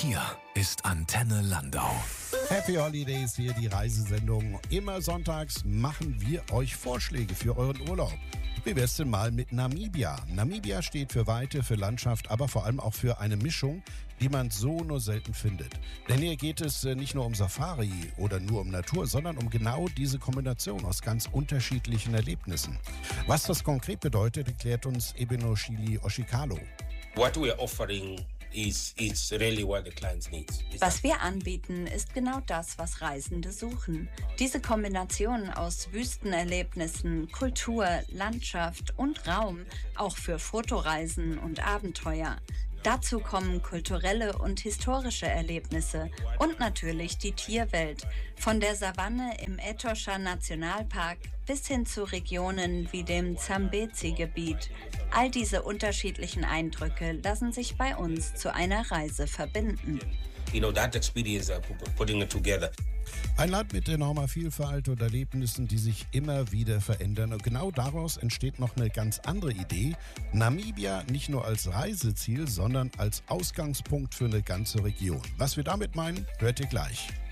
Hier ist Antenne Landau. Happy Holidays, hier die Reisesendung. Immer sonntags machen wir euch Vorschläge für euren Urlaub. Wie wär's denn mal mit Namibia? Namibia steht für Weite, für Landschaft, aber vor allem auch für eine Mischung, die man so nur selten findet. Denn hier geht es nicht nur um Safari oder nur um Natur, sondern um genau diese Kombination aus ganz unterschiedlichen Erlebnissen. Was das konkret bedeutet, erklärt uns Ebenoshili Oshikalo. What we are offering is really what the clients need. Was wir anbieten, ist genau das, was Reisende suchen. Diese Kombination aus Wüstenerlebnissen, Kultur, Landschaft und Raum, auch für Fotoreisen und Abenteuer. Dazu kommen kulturelle und historische Erlebnisse und natürlich die Tierwelt, von der Savanne im Etosha Nationalpark bis hin zu Regionen wie dem Zambezi-Gebiet. All diese unterschiedlichen Eindrücke lassen sich bei uns zu einer Reise verbinden. That experience, putting it together. Ein Land mit enormer Vielfalt und Erlebnissen, die sich immer wieder verändern. Und genau daraus entsteht noch eine ganz andere Idee. Namibia nicht nur als Reiseziel, sondern als Ausgangspunkt für eine ganze Region. Was wir damit meinen, hört ihr gleich.